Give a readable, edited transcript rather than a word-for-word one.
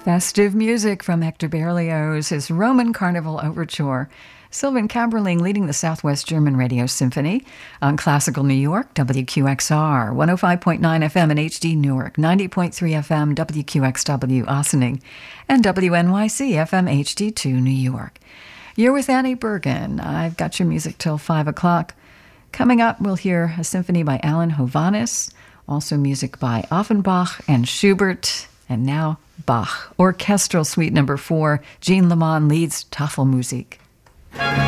Festive music from Hector Berlioz, his Roman Carnival Overture. Sylvan Kaberling leading the Southwest German Radio Symphony on Classical New York, WQXR, 105.9 FM in HD Newark, 90.3 FM WQXW Ossining, and WNYC FM HD2 New York. You're with Annie Bergen. I've got your music till 5 o'clock. Coming up, we'll hear a symphony by Alan Hovhaness, also music by Offenbach and Schubert, and now Bach. Orchestral Suite No. 4, Jean Lemon leads Tafelmusik.